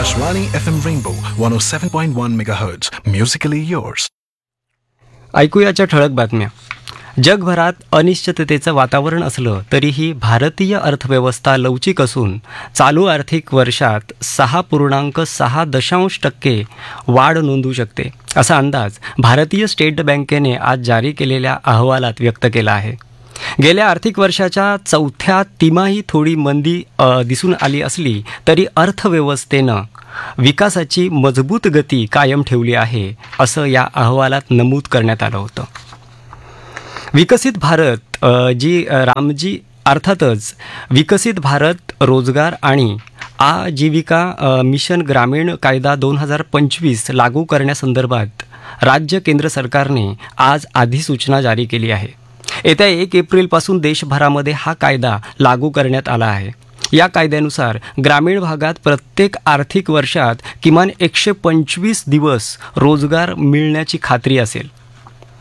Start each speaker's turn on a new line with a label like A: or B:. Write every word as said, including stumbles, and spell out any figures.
A: Akashvani F M Rainbow one oh seven point one megahertz. Musically yours.
B: ऐकूयाच्या ठळक बातम्या. जगभरात अनिश्चिततेचं वातावरण असलं तरीही भारतीय अर्थव्यवस्था लवचिक असून चालू आर्थिक वर्षात सहा पूर्णांक सहा दशांश टक्के वाढ नोंदवू शकते, असा अंदाज भारतीय स्टेट बँकेने आज जारी केलेल्या अहवालात व्यक्त केला आहे. गेल्या आर्थिक वर्षाच्या चौथ्या तिमाही थोडी मंदी दिसून आली असली तरी अर्थव्यवस्थेनं विकासाची मजबूत गती कायम ठेवली आहे, असं या अहवालात नमूद करण्यात आलं होतं. विकसित भारत जी रामजी अर्थातच विकसित भारत रोजगार आणि आजीविका मिशन ग्रामीण कायदा दोन हजार पंचवीस लागू करण्यासंदर्भात राज्य केंद्र सरकारने आज अधिसूचना जारी केली आहे. येत्या एक एप्रिलपासून देशभरामध्ये हा कायदा लागू करण्यात आला आहे. या कायद्यानुसार ग्रामीण भागात प्रत्येक आर्थिक वर्षात किमान एकशे पंचवीस दिवस रोजगार मिळण्याची खात्री असेल.